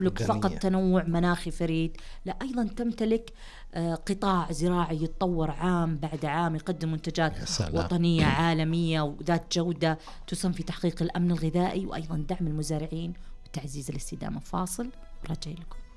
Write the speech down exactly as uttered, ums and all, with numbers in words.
لك فقط تنوع مناخي فريد، لا أيضا تمتلك قطاع زراعي يتطور عام بعد عام، يقدم منتجات وطنية عالمية وذات جودة تسهم في تحقيق الأمن الغذائي وأيضا دعم المزارعين وتعزيز الاستدامة. فاصل وراجع لكم.